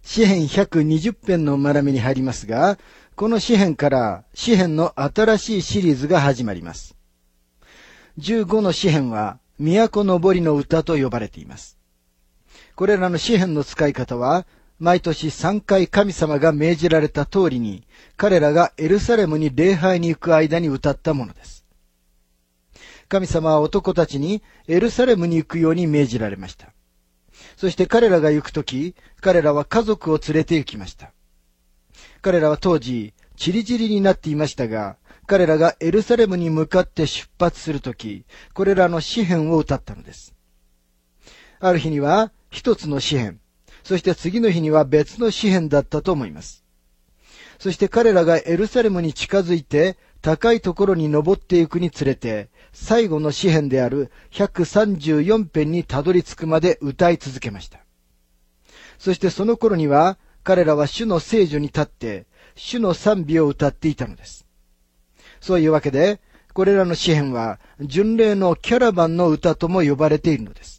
詩編120編の学びに入りますが、この詩編から詩編の新しいシリーズが始まります。15の詩編は都のぼりの歌と呼ばれています。これらの詩編の使い方は、毎年3回神様が命じられた通りに、彼らがエルサレムに礼拝に行く間に歌ったものです。神様は男たちにエルサレムに行くように命じられました。そして彼らが行くとき、彼らは家族を連れて行きました。彼らは当時、チリチリになっていましたが、彼らがエルサレムに向かって出発するとき、これらの詩編を歌ったのです。ある日には一つの詩編、そして次の日には別の詩編だったと思います。そして彼らがエルサレムに近づいて高いところに登っていくにつれて、最後の詩編である134編にたどり着くまで歌い続けました。そしてその頃には彼らは主の聖所に立って主の賛美を歌っていたのです。そういうわけで、これらの詩編は巡礼のキャラバンの歌とも呼ばれているのです。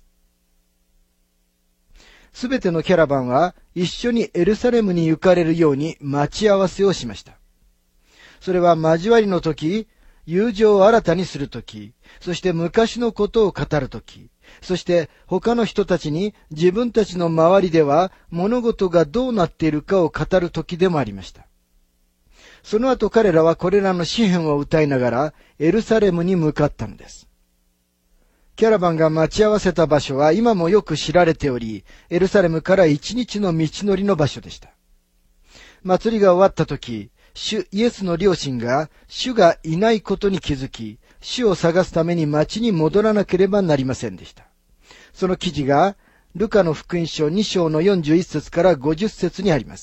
すべてのキャラバンは一緒にエルサレムに行かれるように待ち合わせをしました。それは交わりの時、友情を新たにする時、そして昔のことを語る時、そして他の人たちに自分たちの周りでは物事がどうなっているかを語る時でもありました。その後彼らはこれらの詩編を歌いながらエルサレムに向かったのです。キャラバンが待ち合わせた場所は今もよく知られており、エルサレムから1日の道のりの場所でした。祭りが終わった時、主イエスの両親が主がいないことに気づき、主を探すために町に戻らなければなりませんでした。その記事がルカの福音書2章の41節から50節にあります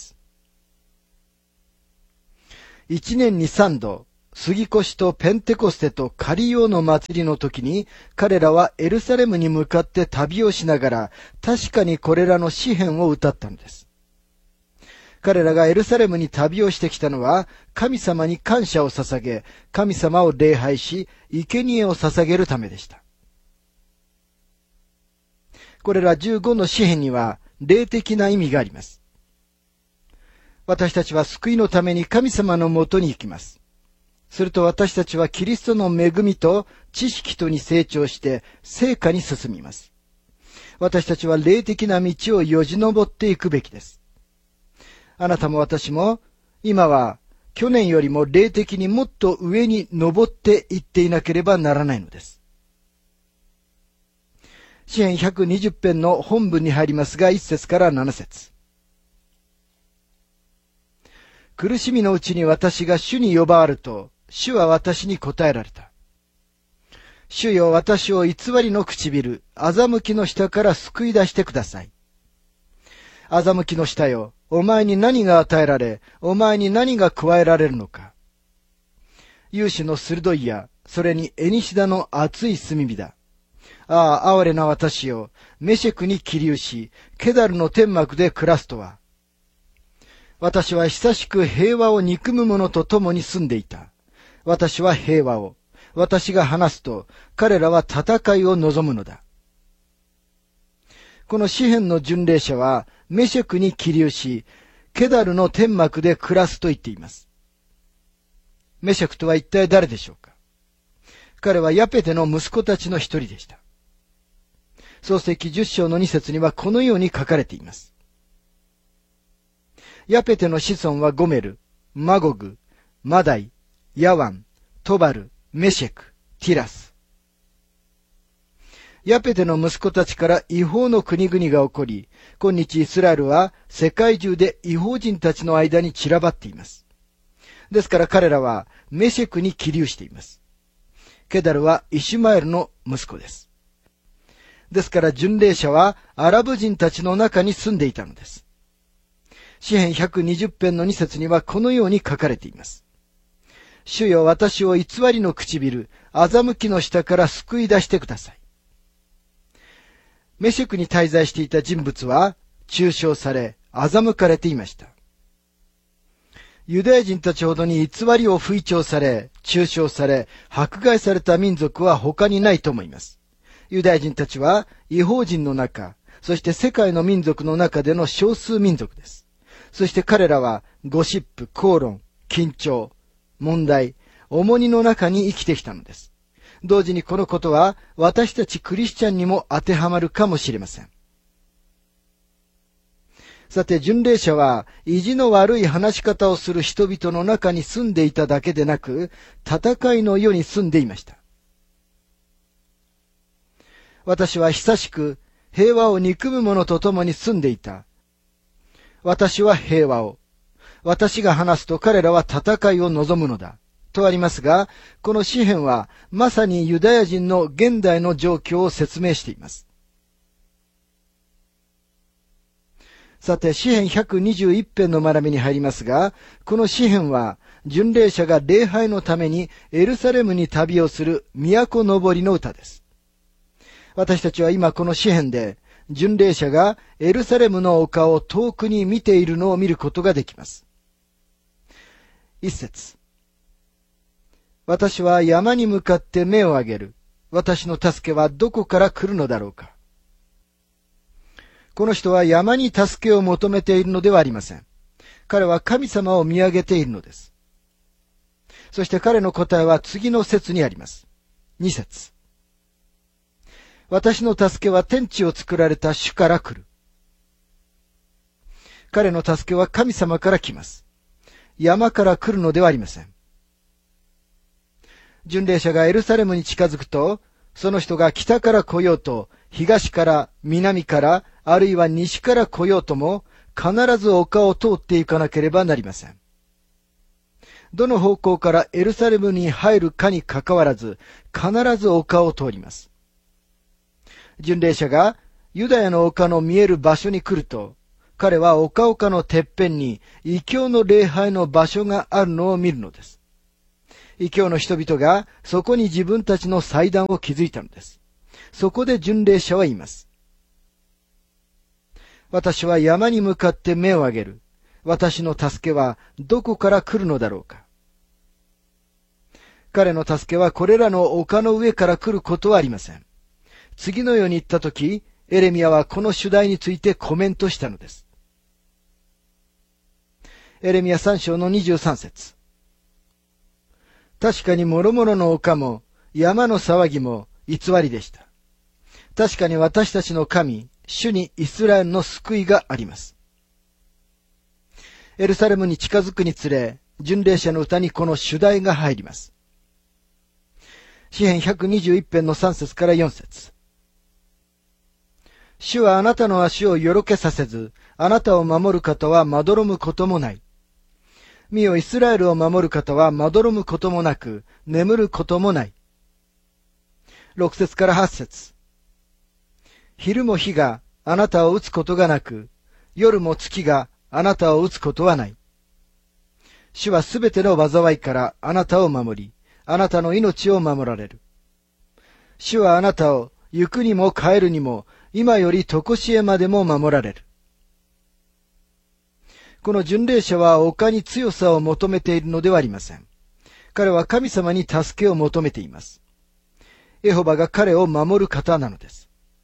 。1年に3度、杉越とペンテコステとカリオの祭りの時に、彼らはエルサレムに向かって旅をしながら、確かにこれらの詩編を歌ったのです。彼らがエルサレムに旅をしてきたのは、神様に感謝を捧げ、神様を礼拝し、生贄を捧げるためでした。これら15の詩編には、霊的な意味があります。私たちは救いのために神様のもとに行きます。すると私たちはキリストの恵みと知識とに成長して成果に進みます。私たちは霊的な道をよじ登っていくべきです。あなたも私も今は去年よりも霊的にもっと上に登っていっていなければならないのです。詩編120編の本文に入りますが、1節から7節。苦しみのうちに私が主に呼ばわると、主は私に答えられた。主よ、私を偽りの唇、欺きの下から救い出してください。欺きの下よ、お前に何が与えられ、お前に何が加えられるのか。勇士の鋭い矢、それにエニシダの熱い炭火だ。ああ、哀れな私よ、メシェクに起立し、ケダルの天幕で暮らすとは。私は久しく平和を憎む者と共に住んでいた。私は平和を。私が話すと、彼らは戦いを望むのだ。この詩編の巡礼者は、メシェクに起立し、ケダルの天幕で暮らすと言っています。メシェクとは一体誰でしょうか。彼はヤペテの息子たちの一人でした。創世記10章の2節にはこのように書かれています。ヤペテの子孫はゴメル、マゴグ、マダイ、ヤワン、トバル、メシェク、ティラス。ヤペテの息子たちから違法の国々が起こり、今日イスラエルは世界中で違法人たちの間に散らばっています。ですから彼らはメシェクに起立しています。ケダルはイシュマエルの息子です。ですから巡礼者はアラブ人たちの中に住んでいたのです。詩編120編の2節にはこのように書かれています。主よ、私を偽りの唇、欺きの下から救い出してください。メシェクに滞在していた人物は中傷され、欺かれていました。ユダヤ人たちほどに偽りを吹聴され、中傷され、迫害された民族は他にないと思います。ユダヤ人たちは違法人の中、そして世界の民族の中での少数民族です。 そして彼らはゴシップ、口論、緊張、問題、重荷の中に生きてきたのです。同時にこのことは私たちクリスチャンにも当てはまるかもしれません。さて、巡礼者は意地の悪い話し方をする人々の中に住んでいただけでなく、戦いの世に住んでいました。私は久しく平和を憎む者と共に住んでいた。私は平和を。私が話すと彼らは戦いを望むのだ。とありますが、この詩篇はまさにユダヤ人の現代の状況を説明しています。さて、詩篇121編の学びに入りますが、この詩篇は巡礼者が礼拝のためにエルサレムに旅をする都登りの歌です。私たちは今この詩篇で、巡礼者がエルサレムの丘を遠くに見ているのを見ることができます。一節。私は山に向かって目を上げる。私の助けはどこから来るのだろうか。この人は山に助けを求めているのではありません。彼は神様を見上げているのです。そして彼の答えは次の節にあります。二節。私の助けは天地を作られた主から来る。彼の助けは神様から来ます。山から来るのではありません。巡礼者がエルサレムに近づくと、その人が北から来ようと、東から南から、あるいは西から来ようとも、必ず丘を通っていかなければなりません。どの方向からエルサレムに入るかにかかわらず、必ず丘を通ります。巡礼者がユダヤの丘の見える場所に来ると、彼は丘々のてっぺんに異教の礼拝の場所があるのを見るのです。異教の人々がそこに自分たちの祭壇を築いたのです。そこで巡礼者は言います。私は山に向かって目を上げる。私の助けはどこから来るのだろうか。彼の助けはこれらの丘の上から来ることはありません。次のように言ったとき、エレミヤはこの主題についてコメントしたのです。エレミヤ3章の23節。確かに諸々の丘も山の騒ぎも偽りでした。確かに私たちの神、主にイスラエルの救いがあります。エルサレムに近づくにつれ、巡礼者の歌にこの主題が入ります。詩編121編の3節から4節。主はあなたの足をよろけさせず、あなたを守る方はまどろむこともない。見よ、イスラエルを守る方はまどろむこともなく、眠ることもない。6節から8節。昼も日があなたを打つことがなく、夜も月があなたを打つことはない。主はすべての災いからあなたを守り、あなたの命を守られる。主はあなたを行くにも帰るにも、今より常しえまでも守られる。この巡礼者は丘に強さを求めているのではありません。彼は神様に助けを求めています。エホバが彼を守る方なのです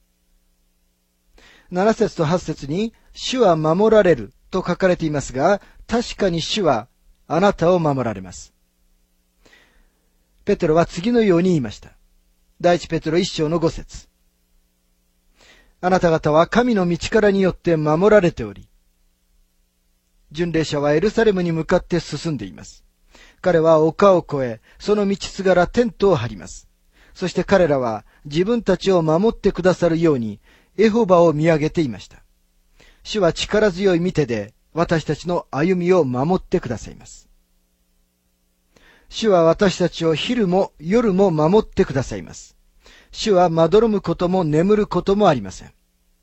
。7節と8節に、主は守られると書かれていますが、確かに主はあなたを守られます。ペテロは次のように言いました。第一ペテロ1章の5節。あなた方は神の道からによって守られており、巡礼者はエルサレムに向かって進んでいます。彼は丘を越え、その道すがらテントを張ります。そして彼らは自分たちを守ってくださるように、エホバを見上げていました。主は力強い御手で私たちの歩みを守ってくださいます。主は私たちを昼も夜も守ってくださいます。主はまどろむことも眠ることもありません。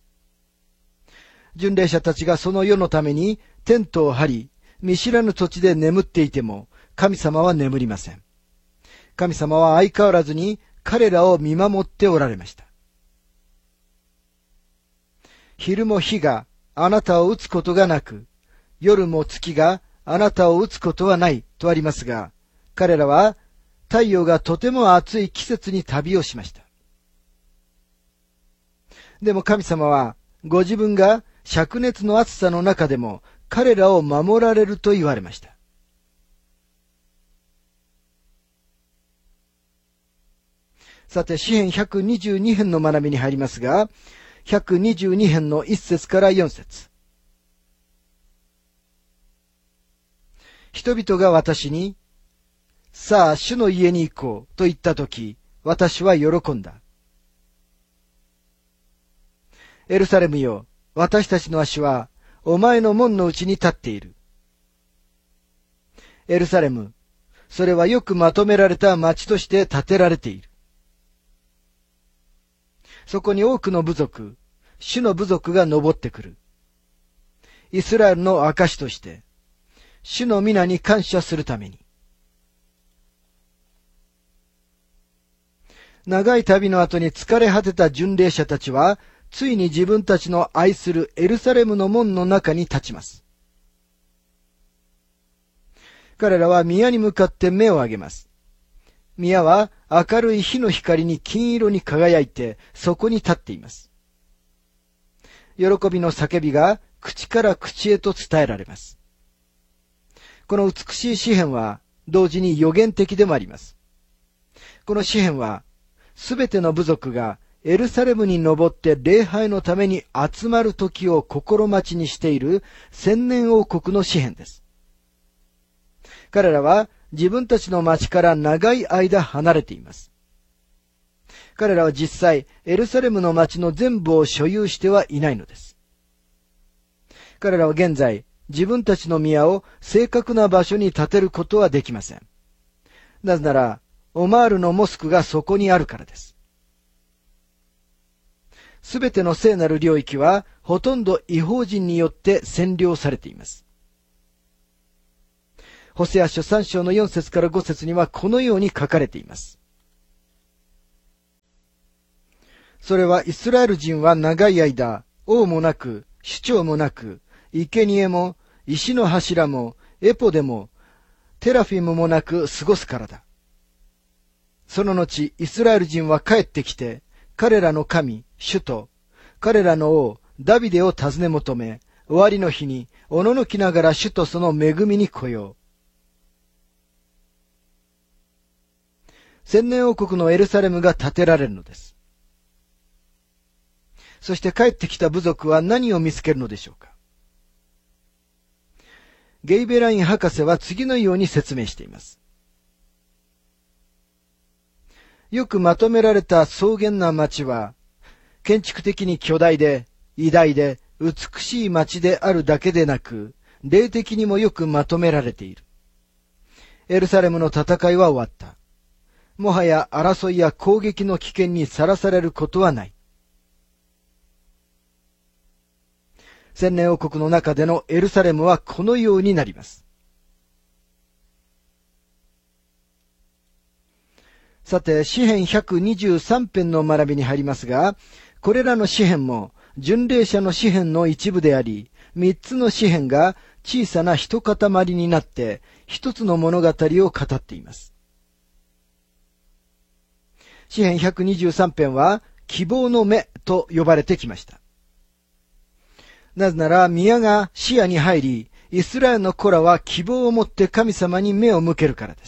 巡礼者たちがその世のためにテントを張り、見知らぬ土地で眠っていても、神様は眠りません。神様は相変わらずに彼らを見守っておられました。昼も日があなたを打つことがなく、夜も月があなたを打つことはないとありますが、彼らは太陽がとても暑い季節に旅をしました。でも神様はご自分が灼熱の暑さの中でも彼らを守られると言われました。さて、詩編122編の学びに入りますが、122編の1節から4節。人々が私に、さあ、主の家に行こうと言ったとき、私は喜んだ。エルサレムよ、私たちの足は、お前の門の内に立っている。エルサレム、それはよくまとめられた町として建てられている。そこに多くの部族、主の部族が登ってくる。イスラエルの証として、主の皆に感謝するために。長い旅の後に疲れ果てた巡礼者たちは、ついに自分たちの愛するエルサレムの門の中に立ちます。彼らは宮に向かって目を上げます。宮は明るい火の光に金色に輝いて、そこに立っています。喜びの叫びが口から口へと伝えられます。この美しい詩篇は同時に予言的でもあります。この詩篇はすべての部族がエルサレムに登って礼拝のために集まる時を心待ちにしている千年王国の詩篇です。彼らは自分たちの町から長い間離れています。彼らは実際エルサレムの町の全部を所有してはいないのです。彼らは現在自分たちの宮を正確な場所に建てることはできません。なぜならオマールのモスクがそこにあるからです。すべての聖なる領域はほとんど異邦人によって占領されています。ホセア書3章の4節から5節にはこのように書かれています。それはイスラエル人は長い間、王もなく、首長もなく、生贄も、石の柱も、エポでも、テラフィムもなく過ごすからだ。その後、イスラエル人は帰ってきて、彼らの神、主と、彼らの王、ダビデを尋ね求め、終わりの日に、おののきながら主とその恵みに来よう。千年王国のエルサレムが建てられるのです。そして帰ってきた部族は何を見つけるのでしょうか。ゲイベライン博士は次のように説明しています。よくまとめられた草原な町は、建築的に巨大で、偉大で、美しい町であるだけでなく、霊的にもよくまとめられている。エルサレムの戦いは終わった。もはや争いや攻撃の危険にさらされることはない。千年王国の中でのエルサレムはこのようになります。さて、詩編123編の学びに入りますが、これらの詩編も巡礼者の詩編の一部であり、3つの詩編が小さな一塊になって一つの物語を語っています。詩編123編は希望の目と呼ばれてきました。なぜなら宮が視野に入り、イスラエルの子らは希望を持って神様に目を向けるからです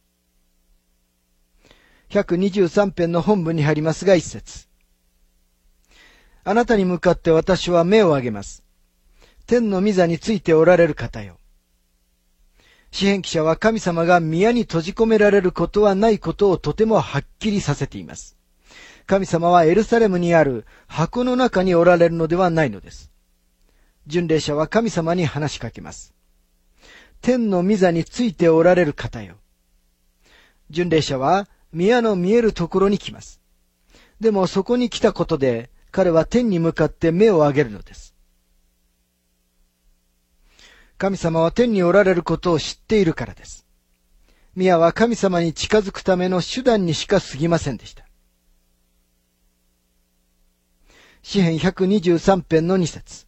。123編の本文に入りますが一節。あなたに向かって私は目を上げます。天の御座についておられる方よ。詩編記者は神様が宮に閉じ込められることはないことをとてもはっきりさせています。神様はエルサレムにある箱の中におられるのではないのです。巡礼者は神様に話しかけます。天の御座についておられる方よ。巡礼者は宮の見えるところに来ます。でもそこに来たことで彼は天に向かって目を上げるのです。神様は天におられることを知っているからです。宮は神様に近づくための手段にしか過ぎませんでした。詩編123編の2節。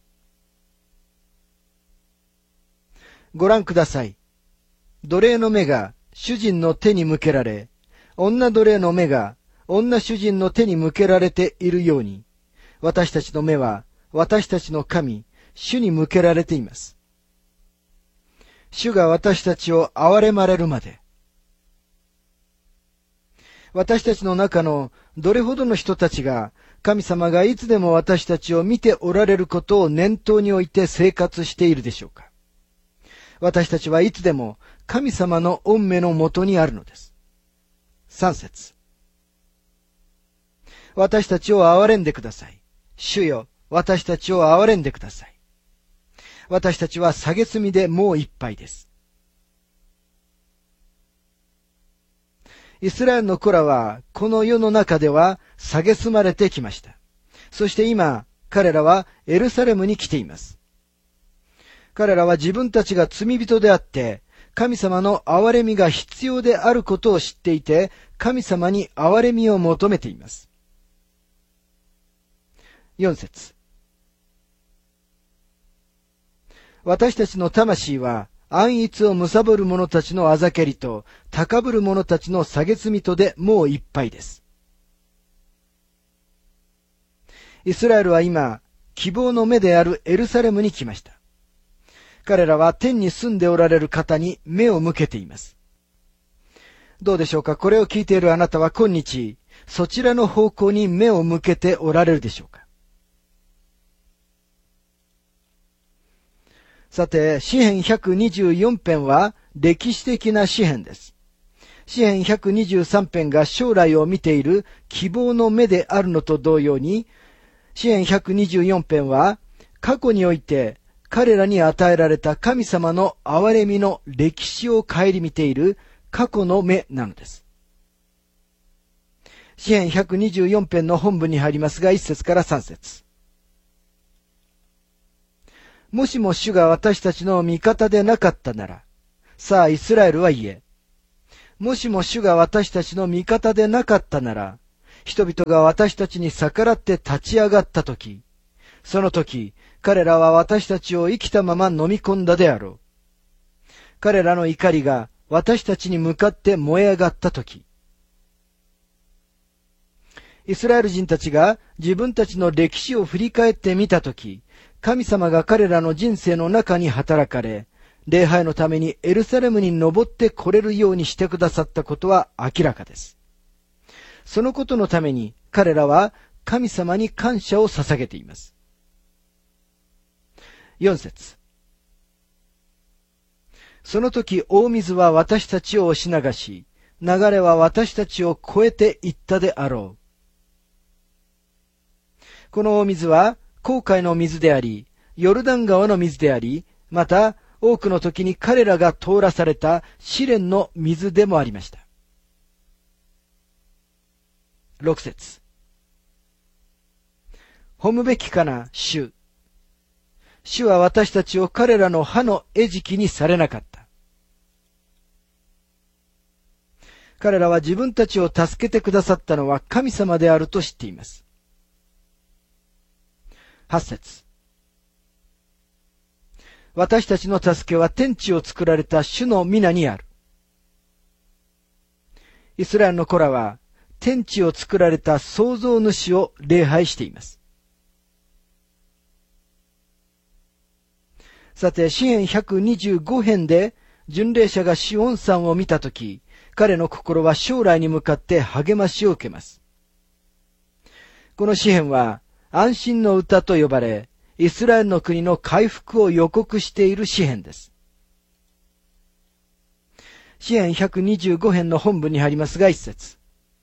ご覧ください。奴隷の目が主人の手に向けられ、女奴隷の目が女主人の手に向けられているように、私たちの目は私たちの神、主に向けられています。 主が私たちを憐れまれるまで。私たちの中のどれほどの人たちが神様がいつでも私たちを見ておられることを念頭に置いて生活しているでしょうか。私たちはいつでも神様の御目のもとにあるのです。3節。私たちを憐れんでください。主よ、私たちを憐れんでください。私たちは蔑みでもういっぱいです。イスラエルの子らはこの世の中では蔑まれてきました。そして今、彼らはエルサレムに来ています。彼らは自分たちが罪人であって、神様の憐れみが必要であることを知っていて、神様に憐れみを求めています。4節。私たちの魂は安逸を貪る者たちのあざけりと高ぶる者たちの蔑みとでもういっぱいです。イスラエルは今、希望の目であるエルサレムに来ました。彼らは天に住んでおられる方に目を向けています。どうでしょうか。これを聞いているあなたは今日、そちらの方向に目を向けておられるでしょうか。さて、詩編124編は歴史的な詩編です。詩編123編が将来を見ている希望の目であるのと同様に、詩編124編は過去において彼らに与えられた神様の憐れみの歴史を顧みている過去の目なのです。詩編124編の本文に入りますが、1節から3節。もしも主が私たちの味方でなかったなら、さあイスラエルは言え。もしも主が私たちの味方でなかったなら、人々が私たちに逆らって立ち上がったとき、その時、彼らは私たちを生きたまま飲み込んだであろう。彼らの怒りが私たちに向かって燃え上がったとき、イスラエル人たちが自分たちの歴史を振り返ってみたとき、神様が彼らの人生の中に働かれ、礼拝のためにエルサレムに登って来れるようにしてくださったことは明らかです。そのことのために彼らは神様に感謝を捧げています。4節。その時大水は私たちを押し流し、流れは私たちを越えていったであろう。この大水は紅海の水であり、ヨルダン川の水であり、また多くの時に彼らが通らされた試練の水でもありました。6節。褒むべきかな、主。主は私たちを彼らの歯の餌食にされなかった。彼らは自分たちを助けてくださったのは神様であると知っています。8節。私たちの助けは天地を作られた主の皆にある。イスラエルの子らは天地を作られた創造主を礼拝しています。さて、詩編125編で巡礼者がシオン山を見たとき、彼の心は将来に向かって励ましを受けます。この詩編は安心の歌と呼ばれ、イスラエルの国の回復を予告している詩編です。詩編125編の本文に入りますが、一節。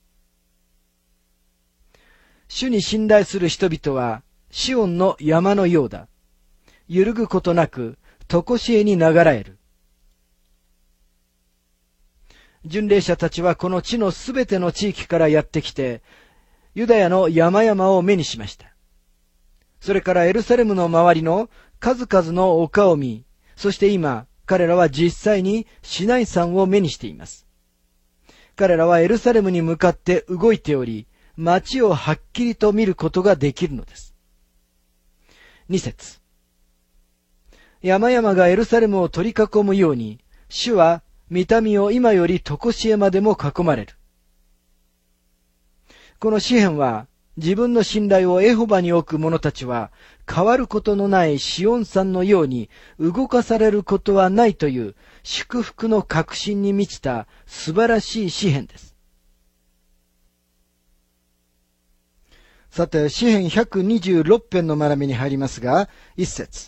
主に信頼する人々はシオンの山のようだ。揺るぐことなく常しえに流れる。巡礼者たちはこの地のすべての地域からやってきて、ユダヤの山々を目にしました。それからエルサレムの周りの数々の丘を見、そして今、彼らは実際にシナイ山を目にしています。彼らはエルサレムに向かって動いており、街をはっきりと見ることができるのです。2節。山々がエルサレムを取り囲むように、主は御民を今より常しえまでも囲まれる。この詩編は自分の信頼をエホバに置く者たちは、変わることのないシオン山のように動かされることはないという祝福の確信に満ちた素晴らしい詩篇です。さて、詩篇126編の学びに入りますが、一節。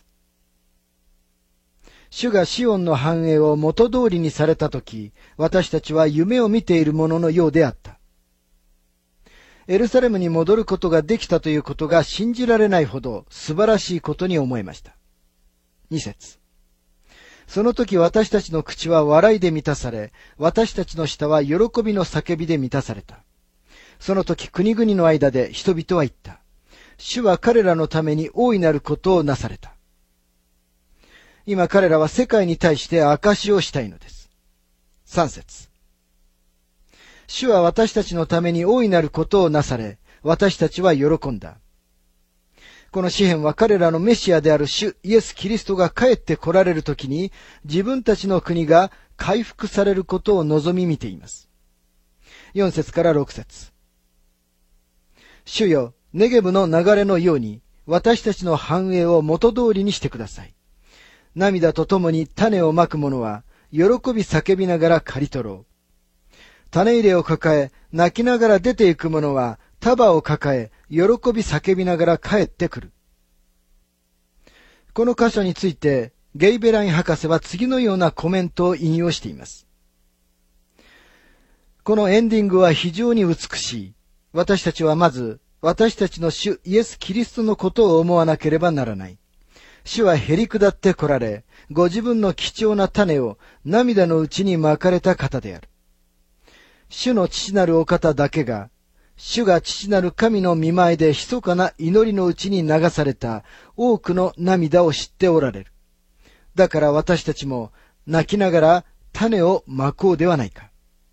主がシオンの繁栄を元通りにされたとき、私たちは夢を見ているもののようであった。エルサレムに戻ることができたということが信じられないほど素晴らしいことに思えました。2節。その時私たちの口は笑いで満たされ、私たちの舌は喜びの叫びで満たされた。その時国々の間で人々は言った。主は彼らのために大いなることをなされた。今彼らは世界に対して証しをしたいのです。3節。主は私たちのために大いなることをなされ、私たちは喜んだ。この詩篇は彼らのメシアである主イエス・キリストが帰って来られるときに、自分たちの国が回復されることを望み見ています。4節から6節。主よ、ネゲブの流れのように、私たちの繁栄を元通りにしてください。涙とともに種をまく者は、喜び叫びながら刈り取ろう。種入れを抱え、泣きながら出て行く者は、束を抱え、喜び叫びながら帰ってくる。この箇所について、ゲイベライン博士は次のようなコメントを引用しています。このエンディングは非常に美しい。私たちはまず、私たちの主イエス・キリストのことを思わなければならない。主はへり下って来られ、ご自分の貴重な種を涙のうちにまかれた方である。主の父なるお方だけが、主が父なる神の御前で密かな祈りのうちに流された多くの涙を知っておられる。だから私たちも泣きながら種をまこうではないか。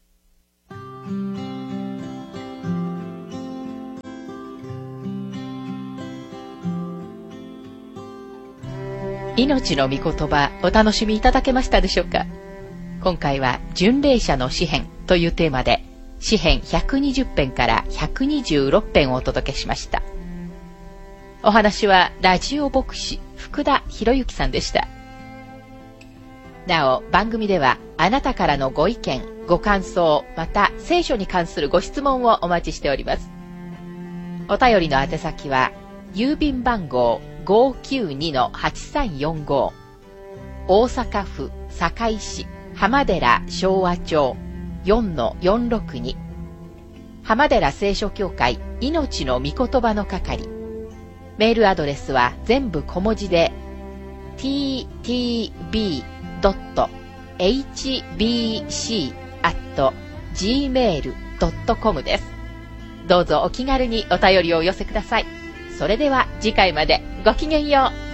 命の御言葉、お楽しみいただけましたでしょうか。今回は巡礼者の詩編というテーマで、詩編120編から126編をお届けしました。お話はラジオ牧師福田博之さんでした。なお、番組ではあなたからのご意見、ご感想、また聖書に関するご質問をお待ちしております。お便りの宛先は、郵便番号 592-8345 大阪府堺市浜寺昭和町 4-462 浜寺聖書協会命の御言葉の係。メールアドレスは全部小文字で ttb.hbc@gmail.com です。どうぞお気軽にお便りをお寄せください。それでは次回までごきげんよう。